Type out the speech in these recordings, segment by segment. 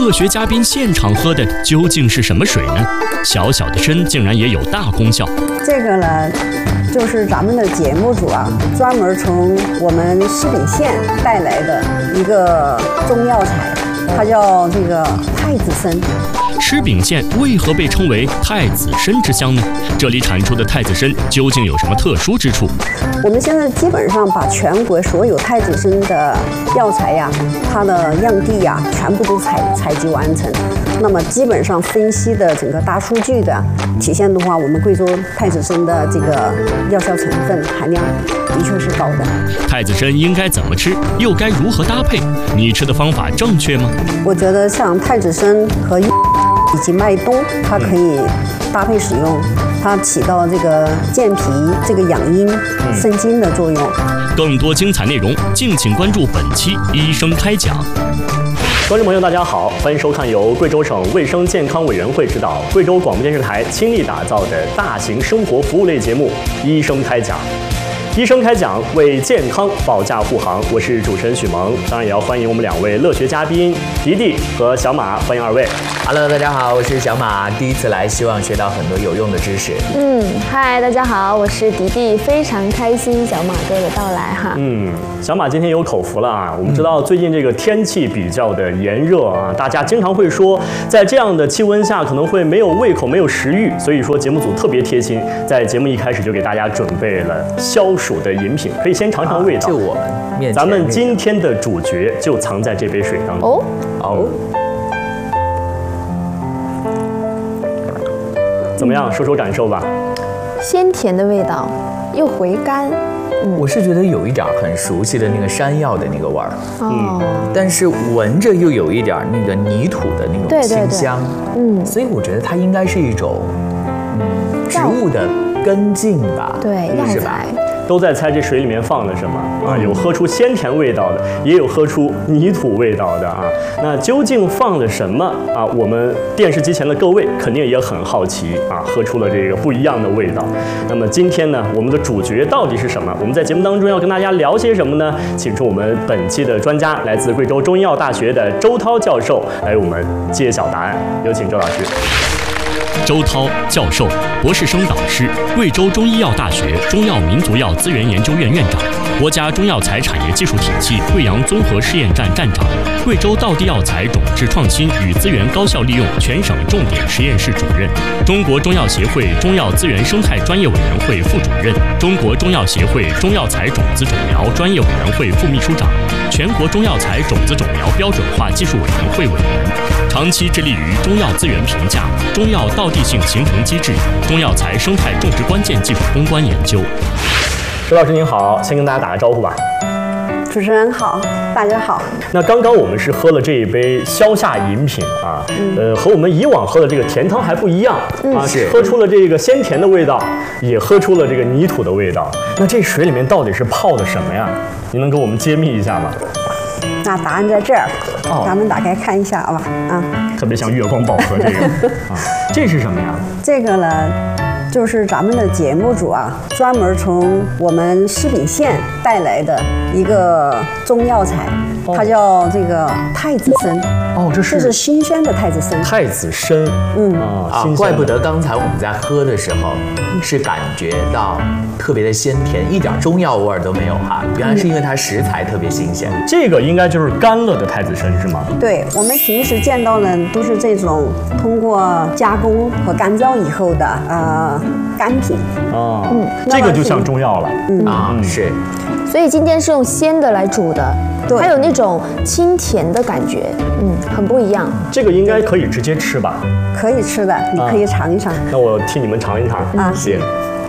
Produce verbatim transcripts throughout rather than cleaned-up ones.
乐学嘉宾现场喝的究竟是什么水呢？小小的参竟然也有大功效。 这个呢，就是咱们的节目组啊，专门从我们西北县带来的一个中药材，它叫这个太子参。 狮饼县为何被称为太子参之乡呢？这里产出的太子参究竟有什么特殊之处？ 我们现在基本上把全国所有太子参的药材呀，它的样地呀，全部都采采集完成。那么基本上分析的整个大数据的体现的话，我们贵州太子参的这个药效成分含量的确是高的。 太子参应该怎么吃，又该如何搭配？你吃的方法正确吗？ 我觉得像太子参和以及麦冬，它可以搭配使用，它起到这个健脾、这个养阴、生津的作用。 更多精彩内容，敬请关注本期医生开讲。观众朋友，大家好，欢迎收看由贵州省卫生健康委员会指导、贵州广播电视台倾力打造的大型生活服务类节目《医生开讲》。医生开讲，为健康保驾护航。我是主持人许萌，当然也要欢迎我们两位乐学嘉宾迪迪和小马，欢迎二位。 Hello， 大家好，我是小马，第一次来，希望学到很多有用的知识。 嗯，嗨，大家好，我是迪迪，非常开心小马哥的到来哈。 嗯，小马今天有口福了啊！我们知道最近这个天气比较的炎热啊，大家经常会说，在这样的气温下可能会没有胃口、没有食欲，所以说节目组特别贴心，在节目一开始就给大家准备了消暑的饮品，可以先尝尝味道。 啊、就我们面前， 咱们今天的主角就藏在这杯水当中。 哦哦。 怎么样？说说感受吧。 鲜甜的味道，又回甘。 嗯，我是觉得有一点很熟悉的那个山药的那个味儿， 哦， 但是闻着又有一点那个泥土的那种清香， 对对对，嗯， 所以我觉得它应该是一种，嗯，植物的根茎吧， 对，药材。 都在猜这水里面放了什么啊？有喝出鲜甜味道的，也有喝出泥土味道的啊。那究竟放了什么啊？我们电视机前的各位肯定也很好奇啊，喝出了这个不一样的味道。那么今天呢，我们的主角到底是什么？我们在节目当中要跟大家聊些什么呢？请出我们本期的专家，来自贵州中医药大学的周涛教授，来为我们揭晓答案。有请周老师。周涛教授，博士生导师，贵州中医药大学中药民族药资源研究院院长，国家中药材产业技术体系贵阳综合试验站站长，贵州道地药材种质创新与资源高效利用全省重点实验室主任，中国中药协会中药资源生态专业委员会副主任，中国中药协会中药材种子种苗专业委员会副秘书长，全国中药材种子种苗标准化技术委员会委员，长期致力于中药资源评价、中药道地性形成机制、中药材生态种植关键技术攻关研究。周老师您好，先跟大家打个招呼吧。 主持人好，大家好。 那刚刚我们是喝了这一杯消夏饮品啊，嗯、呃，和我们以往喝的这个甜汤还不一样、嗯、啊，是喝出了这个鲜甜的味道，也喝出了这个泥土的味道。那这水里面到底是泡的什么呀？您能给我们揭秘一下吗？ 那答案在这儿，哦、咱们打开看一下好吧？啊， 特别像月光宝盒这个啊，这是什么呀？ 这个呢，就是咱们的节目组啊，专门从我们西北县带来的一个中药材，哦、它叫这个太子参。 哦，这是这是新鲜的太子参。 太子参， 嗯啊，怪不得刚才我们在喝的时候是感觉到特别的鲜甜，一点中药味儿都没有哈。原来是因为它食材特别新鲜。 这个应该就是干了的太子参是吗？ 对，我们平时见到的都是这种通过加工和干燥以后的呃干品。 哦，嗯，这个就像中药了。 嗯啊，是。 所以今天是用鲜的来煮的， 对， 还有那种清甜的感觉，嗯，很不一样。 这个应该可以直接吃吧？ 可以吃的，你可以尝一尝。啊、 那我替你们尝一尝啊，行。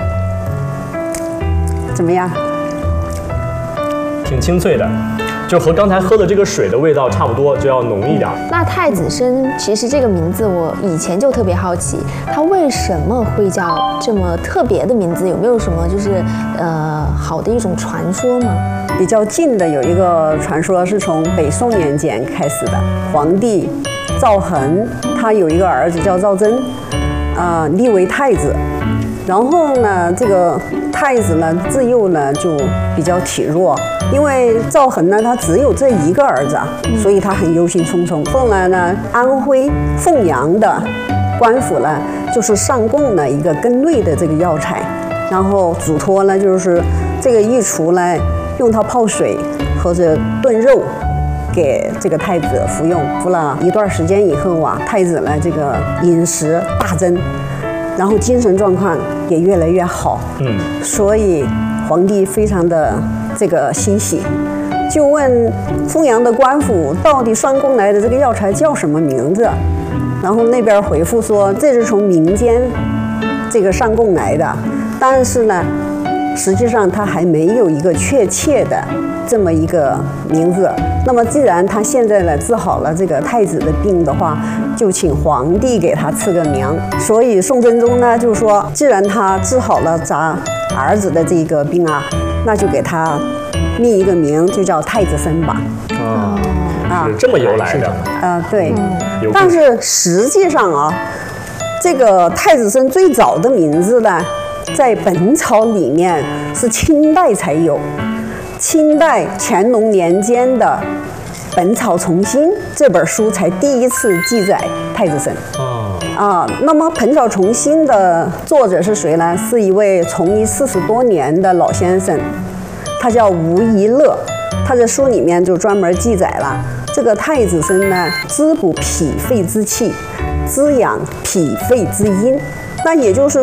怎么样？ 挺清脆的，就和刚才喝的这个水的味道差不多，就要浓一点。 那太子参其实这个名字我以前就特别好奇，它为什么会叫这么特别的名字？有没有什么就是呃好的一种传说吗？ 比较近的有一个传说是从北宋年间开始的，皇帝赵恒他有一个儿子叫赵祯，啊、呃，立为太子。然后呢，这个太子呢自幼呢就比较体弱，因为赵恒呢他只有这一个儿子，所以他很忧心忡忡。后来呢，安徽凤阳的官府呢就是上贡了一个根类的这个药材，然后嘱托呢就是这个御厨呢用它泡水或者炖肉。给这个太子服用，服了一段时间以后啊，太子呢这个饮食大增，然后精神状况也越来越好。嗯，所以皇帝非常的这个欣喜，就问凤阳的官府到底上贡来的这个药材叫什么名字？然后那边回复说这是从民间这个上贡来的，但是呢，实际上它还没有一个确切的这么一个名字。那么既然他现在呢治好了这个太子的病的话，就请皇帝给他赐个名。所以宋真宗呢就说，既然他治好了咱儿子的这个病啊，那就给他命一个名，就叫太子参吧。 哦，啊，是这么由来的。啊、 呃，对。 嗯、 但是实际上啊，这个太子参最早的名字呢，在《本草》里面是清代才有。清代乾隆年间的《本草从新》这本书才第一次记载太子参。哦，啊，那么《本草从新》的作者是谁呢？是一位从医四十多年的老先生，他叫吴宜乐。他在书里面就专门记载了这个太子参呢，滋补脾肺之气，滋养脾肺之阴。那也就是